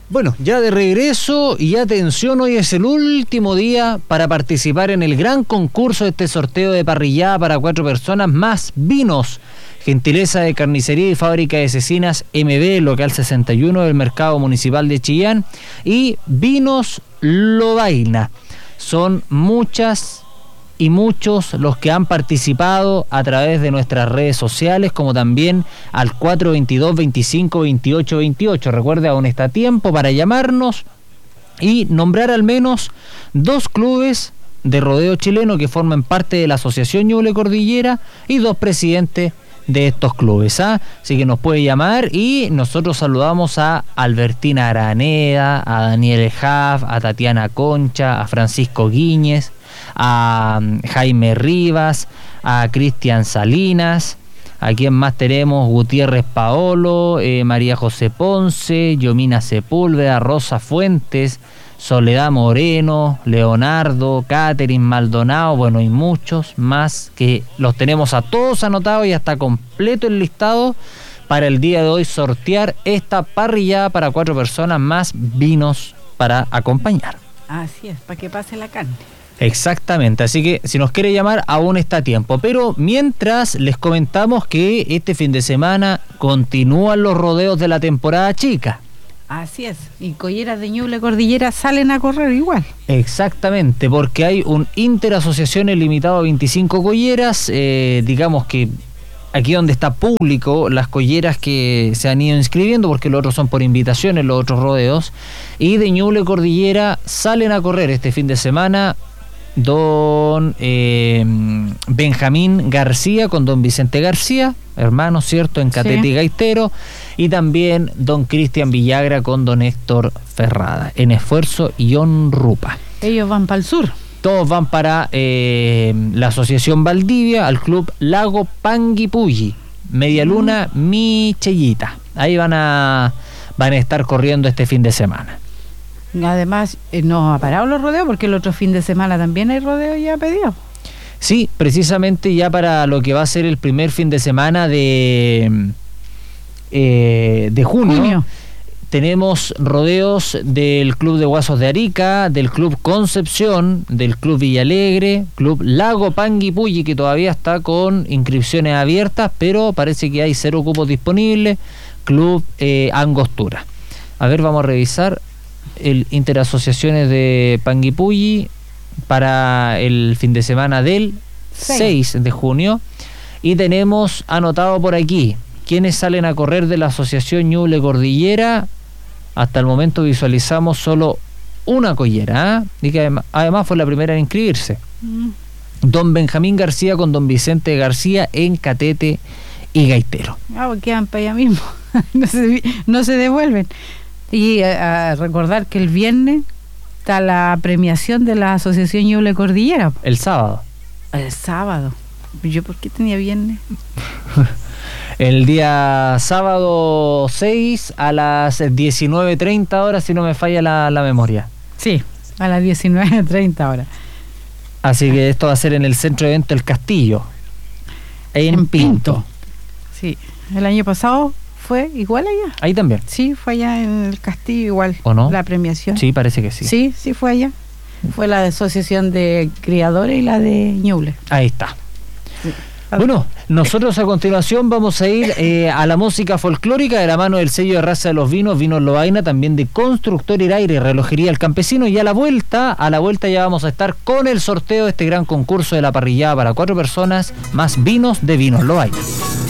Bueno, ya de regreso y atención, hoy es el último día para participar en el gran concurso de este sorteo de parrillada para 4 personas más vinos. Gentileza de Carnicería y Fábrica de Cecinas MB, local 61 del Mercado Municipal de Chillán, y Vinos Lovaina. Son muchas y muchos los que han participado a través de nuestras redes sociales, como también al 422-25-28-28. Recuerde, aún está tiempo para llamarnos y nombrar al menos 2 clubes de rodeo chileno que forman parte de la Asociación Ñuble Cordillera y 2 presidentes de estos clubes, así que nos puede llamar y nosotros saludamos a Albertina Araneda, a Daniel Jaff, a Tatiana Concha, a Francisco Guíñez, a Jaime Rivas, a Cristian Salinas, a quien más tenemos, Gutiérrez Paolo, María José Ponce, Yomina Sepúlveda, Rosa Fuentes, Soledad Moreno, Leonardo, Catherine Maldonado, bueno, y muchos más que los tenemos a todos anotados y hasta completo el listado para el día de hoy sortear esta parrillada para 4 personas más vinos para acompañar. Así es, para que pase la carne. Exactamente, así que si nos quiere llamar aún está a tiempo, pero mientras les comentamos que este fin de semana continúan los rodeos de la temporada chica. Así es, y colleras de Ñuble Cordillera salen a correr igual. Exactamente, porque hay un interasociaciones limitado a 25 colleras, digamos que aquí donde está público las colleras que se han ido inscribiendo, porque los otros son por invitaciones, los otros rodeos, y de Ñuble Cordillera salen a correr este fin de semana don Benjamín García con don Vicente García, hermanos, ¿cierto?, en Catete Sí. y Gaitero, y también don Cristian Villagra con don Héctor Ferrada, en Esfuerzo y Honrupa. Ellos van para el sur. Todos van para la Asociación Valdivia, al Club Lago Panguipulli, Media Luna Michellita. Ahí van a estar corriendo este fin de semana. Además, no ha parado los rodeos porque el otro fin de semana también hay rodeo ya pedido. Sí, precisamente ya para lo que va a ser el primer fin de semana de junio. Tenemos rodeos del Club de Guasos de Arica, del Club Concepción, del Club Villalegre, Club Lago Panguipulli, que todavía está con inscripciones abiertas, pero parece que hay 0 cupos disponibles, Club Angostura. A ver, vamos a revisar el Interasociaciones de Panguipulli para el fin de semana del 6 de junio. Y tenemos anotado por aquí quienes salen a correr de la Asociación Ñuble Cordillera. Hasta el momento visualizamos solo una collera, y que además fue la primera en inscribirse. Don Benjamín García con don Vicente García en Catete y Gaitero. Pues quedan para allá mismo. no se devuelven. Y a recordar que el viernes está la premiación de la Asociación Ñuble Cordillera. El sábado. El sábado. ¿Yo por qué tenía viernes? El día sábado 6 a las 19:30 horas, si no me falla la memoria. Sí, a las 19:30 horas. Así que esto va a ser en el Centro de Evento El Castillo, en Pinto. Sí, el año pasado fue igual allá. Ahí también. Sí, fue allá en el Castillo igual. ¿O no? La premiación. Sí, parece que sí. Sí fue allá. Fue la Asociación de Criadores y la de Ñuble. Ahí está. Sí. Bueno, nosotros a continuación vamos a ir a la música folclórica de la mano del sello de raza de los vinos, Vinos Lovaina, también de Constructor Iraire y Relojería El Campesino, y a la vuelta ya vamos a estar con el sorteo de este gran concurso de la parrillada para 4 personas más vinos de Vinos Lovaina.